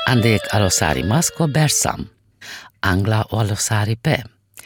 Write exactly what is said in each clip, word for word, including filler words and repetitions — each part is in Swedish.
Andek alosari masko bersam, angla o alosari pe.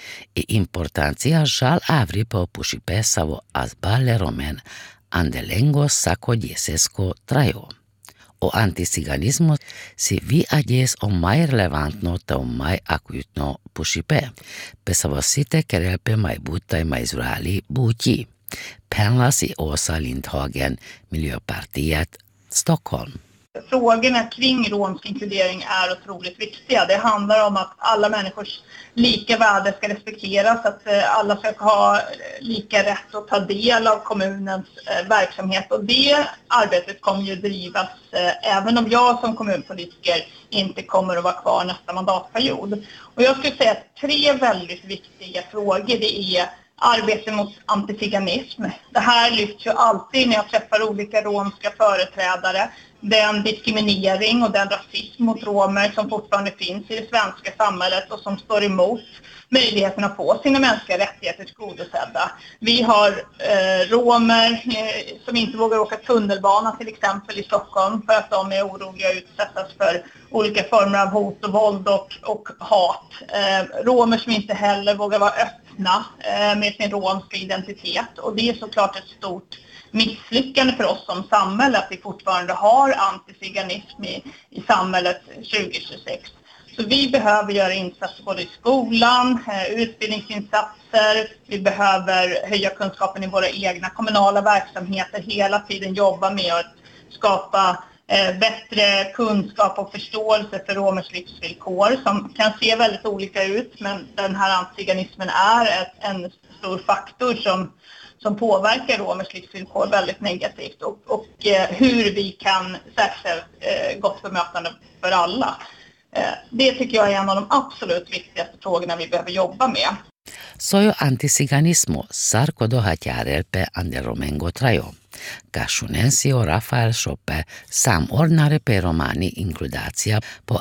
I importancia žal avri po pušipe savo azbale romen ande lengo sako diesesko trajo. O antisiganismo si vi agies o mai relevantno te o mai akutno pušipe. Pe savo site kerelpe mai butai mai Israeli buti. Penlas i Åsa Lindhagen, Miljöpartiet, Stockholm. Frågorna kring romsk inkludering är otroligt viktiga. Det handlar om att alla människors lika värde ska respekteras, att alla ska ha lika rätt att ta del av kommunens verksamhet. Och det arbetet kommer ju drivas även om jag som kommunpolitiker inte kommer att vara kvar nästa mandatperiod. Och jag skulle säga att tre väldigt viktiga frågor, det är arbete mot antiziganism. Det här lyfts ju alltid när jag träffar olika romska företrädare. Den diskriminering och den rasism mot romer som fortfarande finns i det svenska samhället och som står emot möjligheten att få sina mänskliga rättigheter tillgodosedda. Vi har eh, romer eh, som inte vågar åka tunnelbana till exempel i Stockholm för att de är oroliga att utsättas för olika former av hot och våld och, och hat. Eh, romer som inte heller vågar vara öppna eh, med sin romska identitet, och det är såklart ett stort misslyckande för oss som samhälle att vi fortfarande har antiziganism i, i samhället tjugo tjugosex. Så vi behöver göra insatser både i skolan, eh, utbildningsinsatser, vi behöver höja kunskapen i våra egna kommunala verksamheter, hela tiden jobba med att skapa eh, bättre kunskap och förståelse för romers livsvillkor som kan se väldigt olika ut, men den här antiziganismen är ett, en stor faktor som som påverkar romers livsvillkor väldigt negativt, och, och eh, hur vi kan säkerställa eh, gott bemötande för alla. Eh, det tycker jag är en av de absolut viktigaste frågorna vi behöver jobba med. Sojo antisiganismo sarko do hatjarelpe ande romengo trajo. Kashunensio Rafael Schoppe samordnare pe romani inkludacija po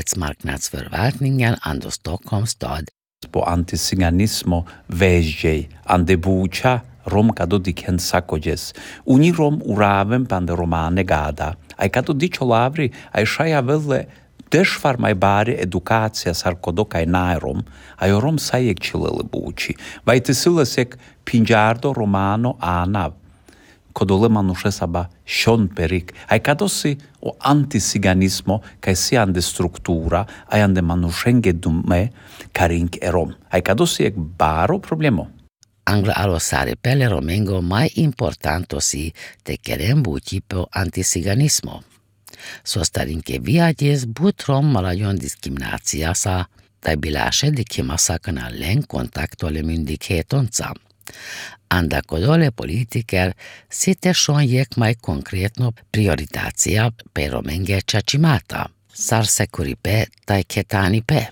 arbetsmarknadsförvaltningen ando Stockholms stad. Po antisiganismo vežej ande buča Rom cado dicen sacoges. Uni rom uravem pande romane gada. Ai cado dicio lavri, ai shai avele deshfar mai bare educația sarcodoca nai rom, ai rom saiec cilele buci. Vai tesilesec pingiardo romano anav. Codole manuše saba shon peric. Ai cado si o antisiganismo cae si ande structura, ai ande manušenge dume carinc erom. Ai cado si ec baro problemo. Angla alosare pele romengo mai importanto si te kerem buti po antisiganismo. Sostarin che via dies but rom malajon diskriminacija sa tai bilaše dikimasa kana len kontakto le myndighetonsa. Anda kodole politiker site šon jek mai konkretno prioritacija pe romenge čačimata, sar sekuripe tai ketani pe.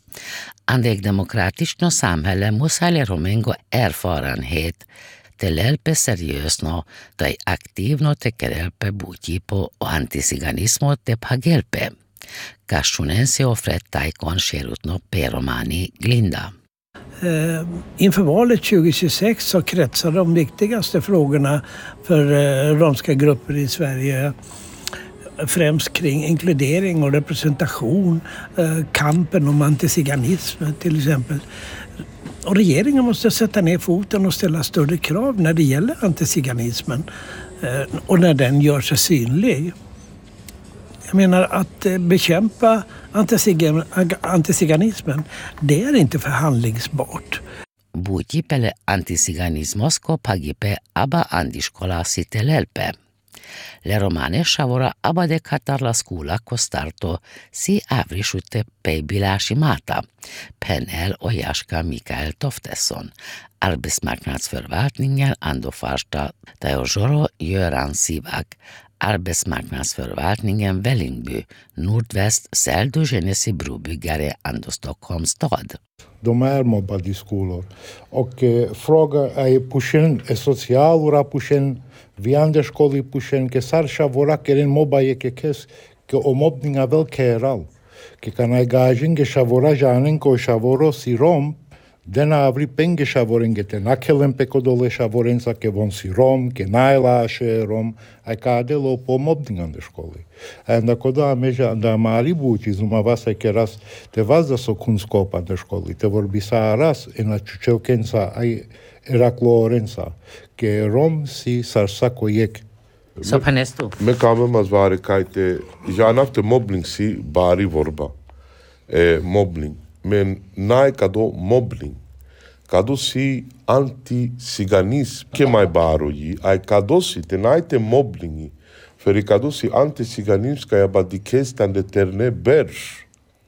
Andek demokratično samhälle musale romengo erfarenhet te lelpe seriösno tai aktivno te kerelpe buti po antisiganismo te pagelpe. Kashunense offret taikon sherutno pe romani glinda. Eh, inför valet tjugo tjugosex så kretsar de viktigaste frågorna för eh, romska grupper i Sverige främst kring inkludering och representation, eh, kampen om antiziganism till exempel. Och regeringen måste sätta ner foten och ställa större krav när det gäller antiziganismen eh, och när den gör sig synlig. Jag menar att eh, bekämpa antisigan, antiziganismen, det är inte förhandlingsbart. Butipele antisiganismosko pagipe aba andiškola sitelelpe. Le romane shavora aba de katar la skula kostarto si avrishute pe bilashimata. Penel och Jaska Mikael Toftesson. Arbetsmarknadsförvaltningen ando farsta Tajojoro Göran Sivak. Arbetsmarknadsförvaltningen Vällingby, nordväst Säldu Genesi brobyggare ando Stockholms stad. De är mobbade i skolor. Och eh, fråga är pušen, är socialura pušen, viande školi pušen, ke sarša vora keren moba je ke kes, ke o mobbninga vel keral. Ke kanai gajin ke shavora janen ko shavoro si rom, Dena avri penge shavoren gete nakelen pekodole shavoren sa ke von si rom, ke naila she rom, ai kadelo po mobbningen de školi. Enda koda meja da mari buči zuma vasa ke ras te vazda so kunskopa de školi, te vorbi sa ras ena čučevkensa ai eraklorensa, ke rom si sarsako jek. So panestu. Me kamemaz vari kaite, janafte mobbing si bari vorba. E, mobbing. Men nai kado mobbing. Kado si anti-siganism. Ke mai baro yi. Ai kado si te nai te mobbing. Feri kado si anti-siganism kaya ba dikestan de terne berj.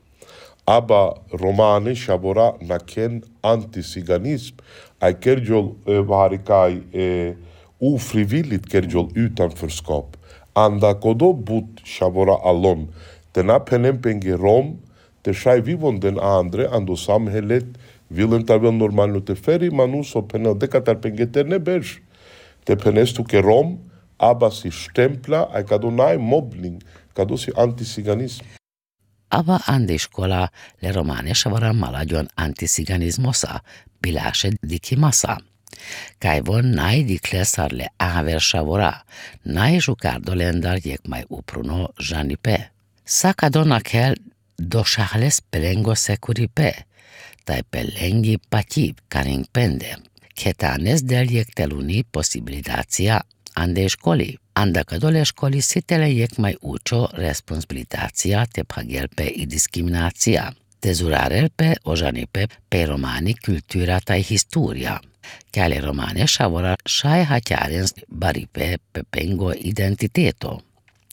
Aba romane shabora naken anti-siganism. Ai kerjol e, vari kai e, ofrivilligt kerjol utanförskap. Anda kodo but shabora alon. Tena penempenge rom. Det skär vi von den andra, ando samhället vill inte väl normalt te feri manus och penel dekatar pengeterne berg. Det penestu ke rom, abas i stempla, ai kadonai mobbing, kadosi antisiganism. Aba ande școala le romane shavara malajon antisiganismosa, bilashe dikimasa. Kai von nai diklesar le aver shavora, nai jucardo lendar jek mai upruno janipe. Sakadona kel do shahles pelengo securipe, tai pelengi patib caring pende, ketanes del jek teluni posibilitația ande școli. Anda că dole școli sitele jek mai ucho responsabilitația te pagel pe i discriminația, te zurarel pe ojanipe pe romani cultura tai historia. Kale romane shavora shai haťarens baripe pe pengo identiteto.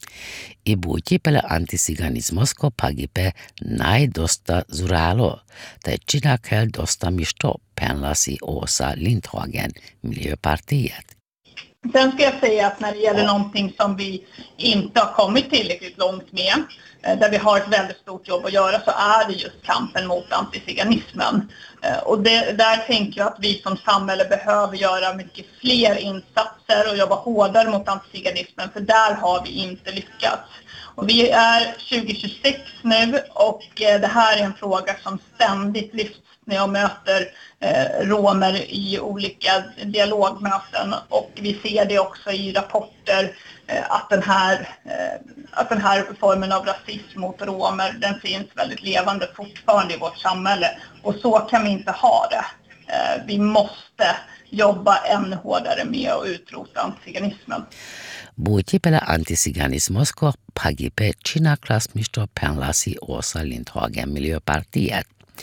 I buti pele antisiganismosko pagipe nai dosta zuralo, tai cinakel dosta misto penlasi Åsa Lindhagen, Miljöpartiet. Sen ska jag säga att när det gäller någonting som vi inte har kommit tillräckligt långt med, där vi har ett väldigt stort jobb att göra, så är det just kampen mot antisiganismen. Och det, där tänker jag att vi som samhälle behöver göra mycket fler insatser och jobba hårdare mot antisiganismen, för där har vi inte lyckats. Och vi är tjugo tjugosex nu och det här är en fråga som ständigt lyfts när jag möter eh, romer i olika dialogmöten, och vi ser det också i rapporter eh, att, den här, eh, att den här formen av rasism mot romer, den finns väldigt levande fortfarande i vårt samhälle, och så kan vi inte ha det. Eh, vi måste jobba ännu hårdare med att utrota antisiganismen. Buti pele antisiganismosko pagipe cinaklas misto penlasi Åsa Lindhagen, Miljöpartiet.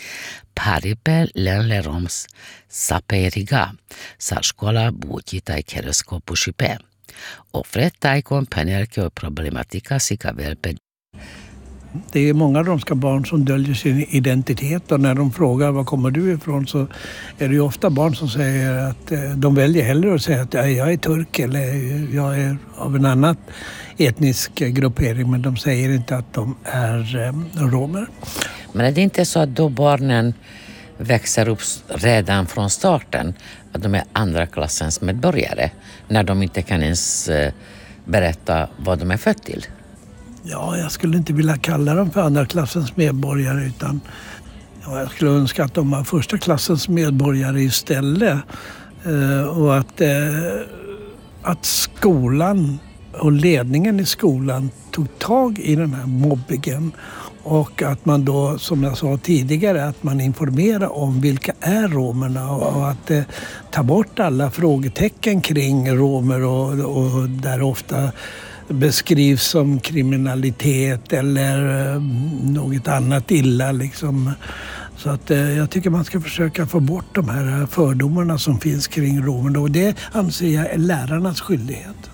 Paripe lenle roms saperiga, sa škola buti taj keresko pušipe. Ofre tajkon penelke och problematika sika velpe. Det är många romska barn som döljer sin identitet, och när de frågar var kommer du ifrån, så är det ju ofta barn som säger att de väljer hellre att säga att jag är turk eller jag är av en annan etnisk gruppering, men de säger inte att de är romer. Men är det inte så att då barnen växer upp redan från starten att de är andra klassens medborgare när de inte kan ens berätta vad de är född till? Ja, jag skulle inte vilja kalla dem för andra klassens medborgare, utan ja, jag skulle önska att de var första klassens medborgare istället. Eh, och att, eh, att skolan och ledningen i skolan tog tag i den här mobbingen, och att man då, som jag sa tidigare, att man informerar om vilka är romerna, och, och att eh, ta bort alla frågetecken kring romer och, och där ofta beskrivs som kriminalitet eller eh, något annat illa liksom. Så att eh, jag tycker man ska försöka få bort de här fördomarna som finns kring romerna, och det anser jag är lärarnas skyldighet.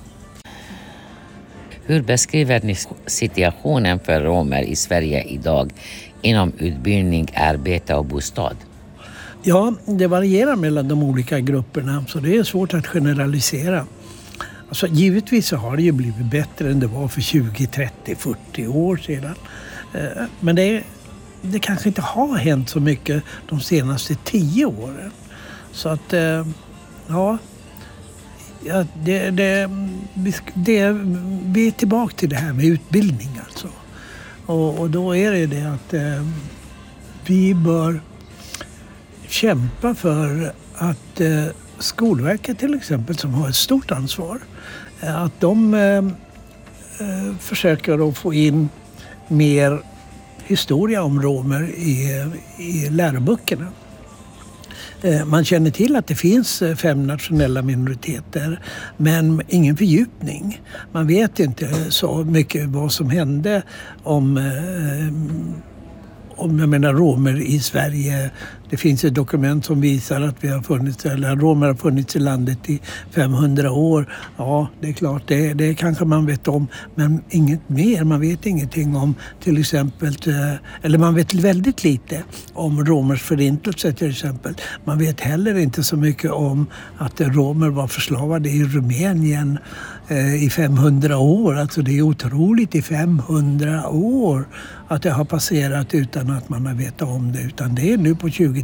Hur beskriver ni situationen för romer i Sverige idag inom utbildning, arbete och bostad? Ja, det varierar mellan de olika grupperna, så det är svårt att generalisera. Alltså, givetvis så har det ju blivit bättre än det var för tjugo, trettio, fyrtio år sedan. Men det, det kanske inte har hänt så mycket de senaste tio åren. Så att, ja... Ja, det, det, det, vi är tillbaka till det här med utbildning alltså. Och, och då är det det att eh, vi bör kämpa för att eh, Skolverket till exempel, som har ett stort ansvar, eh, att de eh, eh, försöker att få in mer historia om romer i, i läroböckerna. Eh, man känner till att det finns fem nationella minoriteter, men ingen fördjupning. Man vet inte så mycket vad som hände om eh, om jag menar romer i Sverige. Det finns ett dokument som visar att vi har funnits, eller romer har funnits i landet i femhundra år. Ja, det är klart, det, det kanske man vet om, men inget mer. Man vet ingenting om till exempel, eller man vet väldigt lite om romers förintelse till exempel. Man vet heller inte så mycket om att romer var förslavade i Rumänien i femhundra år. Alltså det är otroligt i femhundra år att det har passerat utan att man har vetat om det. Utan det är nu på tjugo,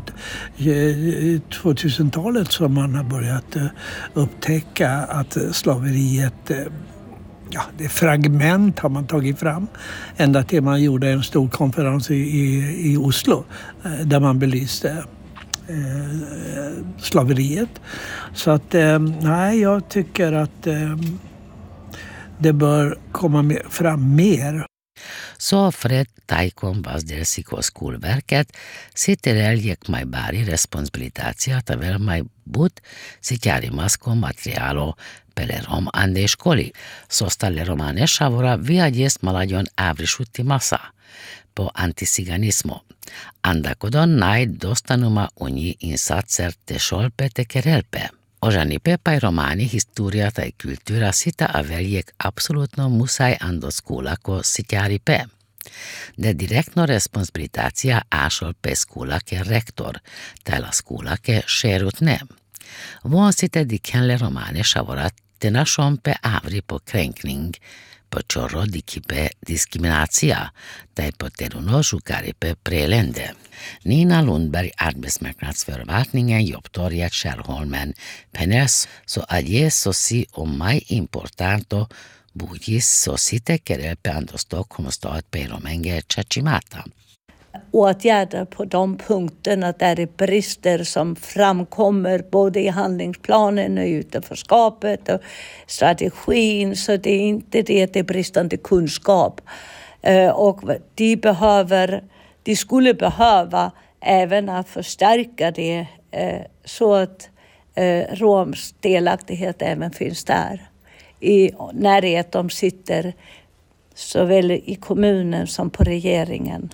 tvåtusentalet som man har börjat upptäcka att slaveriet, ja, det fragment har man tagit fram. Ända till man gjorde en stor konferens i, i, i Oslo där man belyste eh, slaveriet. Så att, eh, nej, jag tycker att eh, det bör komma fram mer. Så Fred Tajkon bazdelsikos Skolverket sitter eljek mai bari responsabilitacija ta vel mai but si chiari masko materialo pele rom ande školi. Sostale romane šavora viadjes malajon avrisutti masa po antisiganismo. Anda kodon naj dostanuma unji insatser te šolpe te kerelpe. Ožanipe pa romani historia tai kultura sitä aveljek absolutno musaj ando skulako sitjaripe. De direktno responsabilitacija ašolpe skulake rektor, tela skulake šerut ne. Von site dikenle romane šavorat te našompe avri på kränkning, på čorro dikipe diskriminacija, tai på teruno žukaripe prelende. Nina Lundberg, arbetsmarknadsförvaltningen, jobbtorget Skärholmen, Penes, så adje så si om mai importanto bugis så si tekerel pe ando Stockholm stad pe romenge chachimata. Åtgärder på de punkterna där det är brister som framkommer både i handlingsplanen och utanförskapet och strategin, så det är inte det att det är bristande kunskap. Och de behöver, de skulle behöva även att förstärka det så att roms delaktighet även finns där. I närhet de sitter såväl i kommunen som på regeringen.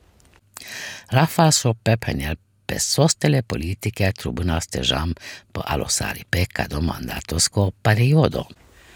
Rafa soppe penel pesostele politike trubunaste jam på alosari pekka do mandatosko periodo.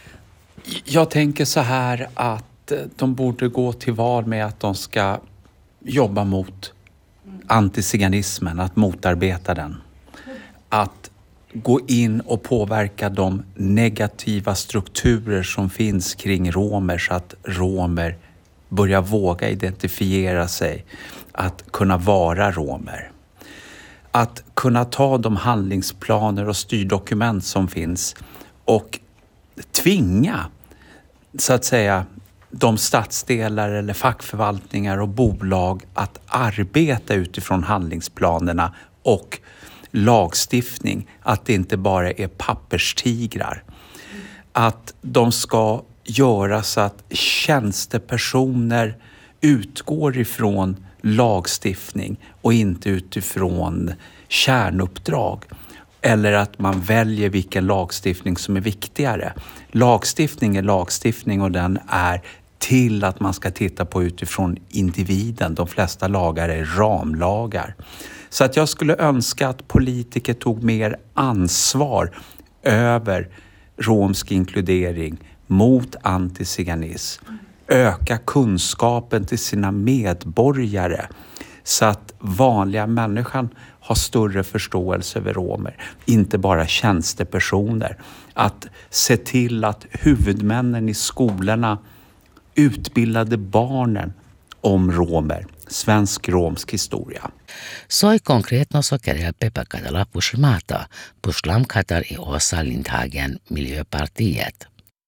Jag tänker så här att de borde gå till val med att de ska jobba mot antiziganismen, att motarbeta den. Att gå in och påverka de negativa strukturer som finns kring romer så att romer börjar våga identifiera sig, att kunna vara romer. Att kunna ta de handlingsplaner och styrdokument som finns och tvinga, så att säga, de stadsdelar eller fackförvaltningar och bolag att arbeta utifrån handlingsplanerna och lagstiftning. Att det inte bara är papperstigrar. Att de ska göra så att tjänstepersoner utgår ifrån lagstiftning och inte utifrån kärnuppdrag. Eller att man väljer vilken lagstiftning som är viktigare. Lagstiftning är lagstiftning och den är till att man ska titta på utifrån individen. De flesta lagar är ramlagar. Så att jag skulle önska att politiker tog mer ansvar över romsk inkludering mot antiziganism. Öka kunskapen till sina medborgare så att vanliga människan har större förståelse över romer. Inte bara tjänstepersoner. Att se till att huvudmännen i skolorna utbildade barnen om romer. Svensk-romsk historia. Soi konkretno so kerel pepa kadala pushimata, pushlam katar i osa Lindhagen Miljöpartiet.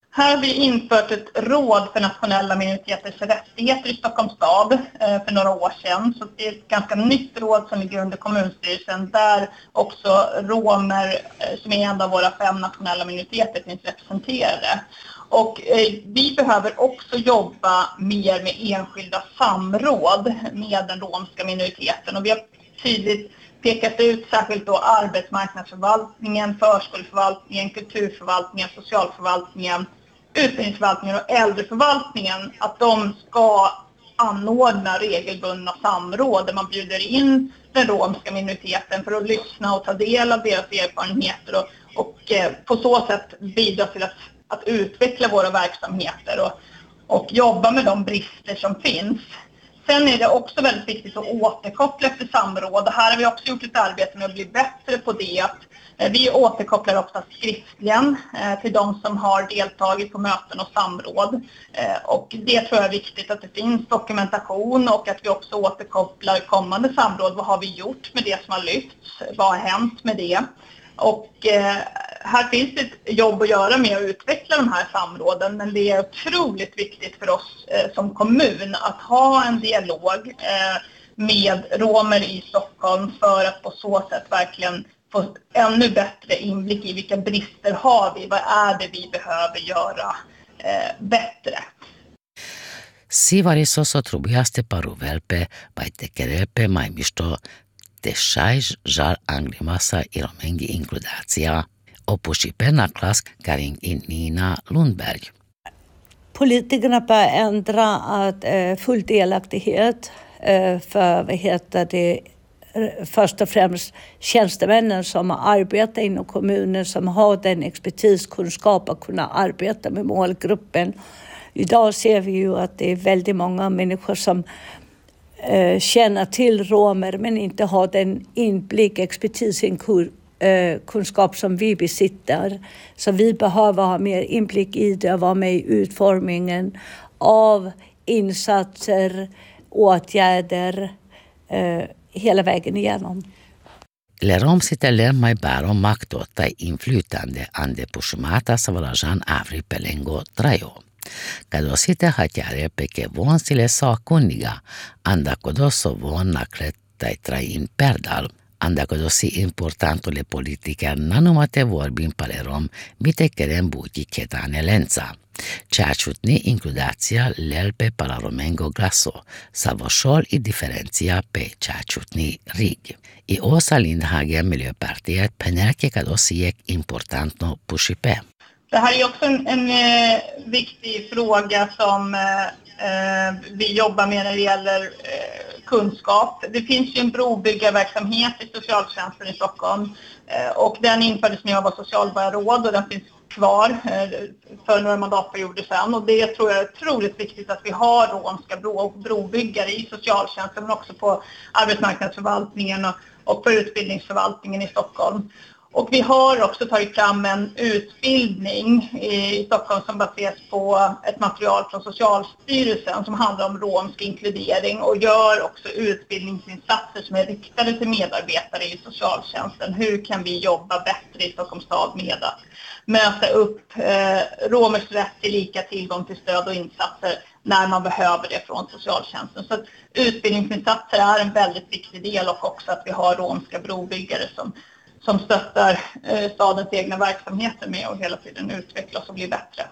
Här har vi infört ett råd för nationella minoriteters rättigheter i Stockholms stad eh, för några år sedan. Så det är ett ganska nytt råd som ligger under kommunstyrelsen där också romer eh, som är en av våra fem nationella minoriteter finns representerade. Och eh, vi behöver också jobba mer med enskilda samråd med den romska minoriteten. Och vi har tydligt pekat ut särskilt då arbetsmarknadsförvaltningen, förskoleförvaltningen, kulturförvaltningen, socialförvaltningen, utbildningsförvaltningen och äldreförvaltningen att de ska anordna regelbundna samråd där man bjuder in den romska minoriteten för att lyssna och ta del av deras erfarenheter och, och eh, på så sätt bidra till att, att utveckla våra verksamheter och, och jobba med de brister som finns. Sen är det också väldigt viktigt att återkoppla efter samråd. Här har vi också gjort ett arbete med att bli bättre på det. Vi återkopplar ofta skriftligen till de som har deltagit på möten och samråd. Och det tror jag är viktigt att det finns dokumentation och att vi också återkopplar kommande samråd. Vad har vi gjort med det som har lyfts? Vad har hänt med det? Och eh, här finns det ett jobb att göra med att utveckla de här samråden, men det är otroligt viktigt för oss eh, som kommun att ha en dialog eh, med romer i Stockholm för att på så sätt verkligen få ännu bättre inblick i vilka brister har vi, vad är det vi behöver göra eh, bättre. Sivariso trubiaste paruvelpe, baitekerelpe maimisto, te šajž žar anglimasa i romengi inkludacija, opušipe na klass Karin Nina Lundberg. Politikerna bör ändra att eh, full delaktighet eh, för vad heter det, först och främst tjänstemännen som arbetar inom kommunen som har den expertis, kunskap att kunna arbeta med målgruppen. Idag ser vi ju att det är väldigt många människor som eh, känner till romer men inte har den inblick, expertis, eh, kunskap som vi besitter. Så vi behöver ha mer inblick i det och vara med i utformningen av insatser, åtgärder eh, hela vägen igenom. Lerom sitelen mai baro maktota inflytande ande pushmata savalajan avri pelengo trajo. Kado site hatjare peke von sile sakkunniga, anda kodoso von naklettai train perdal, anda kodosi importanto le politiker nanumate vorbin palerom mite kerem buti ketane lenza. Ceaciutni includația lelpe palaromengo grasso, savoșol i diferenția pe ceaciutni rig. I osa lindhagen miljöpartiet penelke kadosiek importantno pushipe. Det här är också en, en eh, viktig fråga som eh, vi jobbar med när det gäller eh, kunskap. Det finns ju en brobyggarverksamhet i socialtjänsten i Stockholm eh, och den infördes när jag var socialborgarråd och den finns kvar för några mandatperioder sedan och det tror jag är otroligt viktigt att vi har romska bro, brobyggare i socialtjänsten men också på arbetsmarknadsförvaltningen och, och på utbildningsförvaltningen i Stockholm. Och vi har också tagit fram en utbildning i Stockholm som baseras på ett material från Socialstyrelsen som handlar om romsk inkludering och gör också utbildningsinsatser som är riktade till medarbetare i socialtjänsten. Hur kan vi jobba bättre i Stockholms stad med att möta upp eh, romers rätt till lika tillgång till stöd och insatser när man behöver det från socialtjänsten. Så att utbildningsinsatser är en väldigt viktig del och också att vi har romska brobyggare som som stöttar eh, stadens egna verksamheter med och hela tiden utvecklas och blir bättre.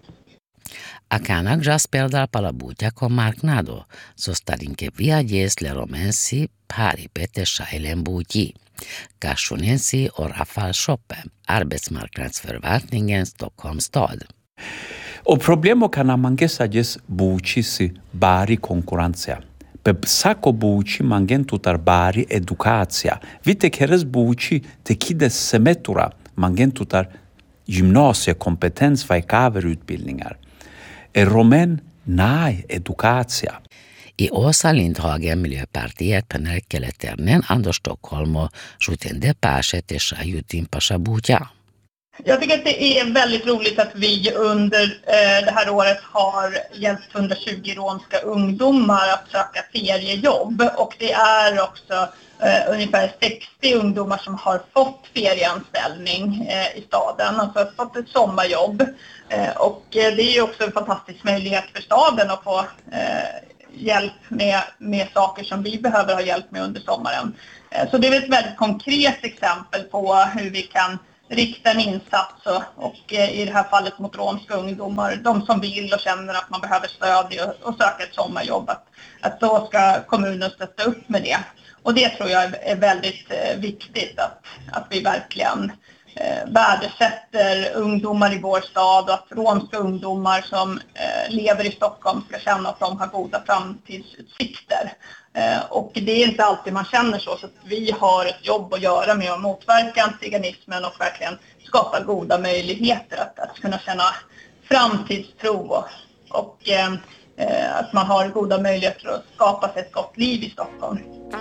Akana gras perdar palabutia con marknado, så starinke viajes le romensi pari pete shailen buti. Kashunensi och Rafal Shoppe, arbetsmarknadsförvaltningen Stockholms stad. Och problemo kana mangesajes buchisi bari konkurrencja. Pe sako buči mangen tutar bari edukacija. Vite keres buči te kides semetura mangen tutar gymnasie kompetens utbildningar. E romen nej edukacija. I Åsa Lindhagen miljöpartiet penelkeleternen Anders Stockholmo sjutende pääse te shajutin pasabuja. Jag tycker att det är väldigt roligt att vi under eh, det här året har hjälpt hundratjugo romska ungdomar att söka feriejobb. Och det är också eh, ungefär sextio ungdomar som har fått ferieanställning eh, i staden. Alltså fått ett sommarjobb. Eh, och eh, det är ju också en fantastisk möjlighet för staden att få eh, hjälp med, med saker som vi behöver ha hjälp med under sommaren. Eh, så det är ett väldigt konkret exempel på hur vi kan rikta en insats och, och eh, i det här fallet mot romska ungdomar, de som vill och känner att man behöver stöd och, och söka ett sommarjobb, att, att då ska kommunen stötta upp med det. Och det tror jag är väldigt eh, viktigt, att, att vi verkligen eh, värdesätter ungdomar i vår stad och att romska ungdomar som eh, lever i Stockholm ska känna att de har goda framtidsutsikter. Eh, och det är inte alltid man känner så, så att vi har ett jobb att göra med att motverka antiziganismen och verkligen skapa goda möjligheter att, att kunna känna framtidstro och, och eh, att man har goda möjligheter att skapa sig ett gott liv i Stockholm.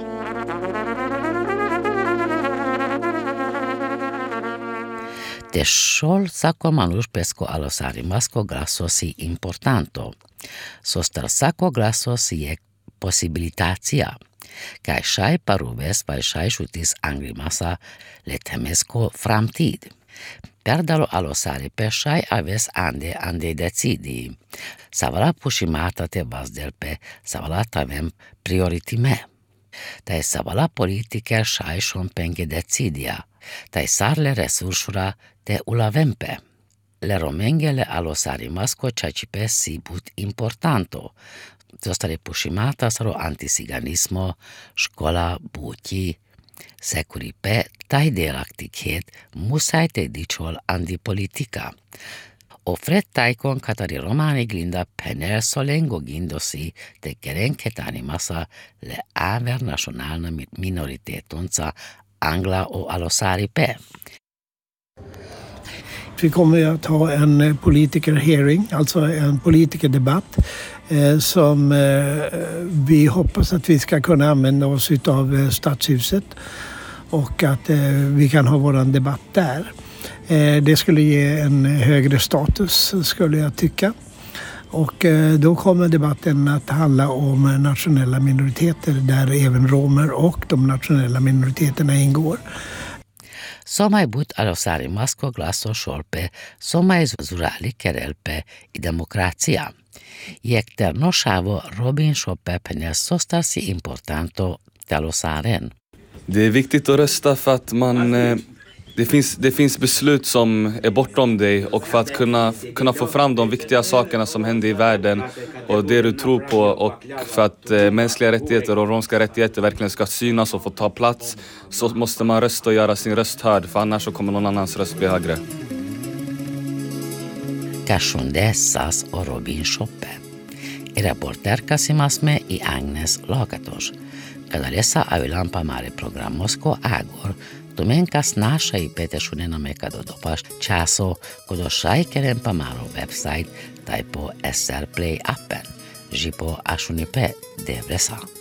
Te sol sako manus pesco alosarimasco grasso si importanto. Sostar sako grasso si e possibilitatia. Kai shai paruves vai shai shutis angrimasa le temesco framtid. Perdalo alosari pe shai aves ande ande decidi. Savala pushimata te vazdelpe, savala tavem prioritime. Tai savala politiker shai shompenge decidia. Tai sarle resursura te ulavempe. Le romengele alosarimasco ciacipe si but importanto. Zostare pushimata saro antisiganismo, škola, buti, sekuripe, taj delaktikhet, musai te dičol antipolitika. Ofret taikon katari romani glinda pener solengo gindosi te keren ketanimasa le aver nationalna minoritettonsa angla och alosaripe. Vi kommer att ha en politiker-hearing, alltså en politikerdebatt eh, som eh, vi hoppas att vi ska kunna använda oss av eh, Stadshuset och att eh, vi kan ha våran debatt där. Eh, det skulle ge en högre status, skulle jag tycka. Och eh, då kommer debatten att handla om nationella minoriteter där även romer och de nationella minoriteterna ingår. Somai but alosarimasco glasso sciolpe, somai zurali kerelpe i demokratia. Iekter noshavo Robin Schoppe penes sostarsi importanto talosaren. Det är viktigt att rösta för att man... Eh, det, finns, det finns beslut som är bortom dig och för att kunna, kunna få fram de viktiga sakerna som händer i världen och det du tror på och för att eh, mänskliga rättigheter och romska rättigheter verkligen ska synas och få ta plats så måste man rösta och göra sin röst hörd för annars så kommer någon annans röst bli högre. Cashundessas och Robin Schoppe. I reporter Kasimasme i Agnes Lakatos. Kadalesa avilampa mare programosko agor, Domenkas naša i petešunena meka do dopaš časo kodo šajkeren pa malo website taj po S R Play appen, žipo ašunipe devresa.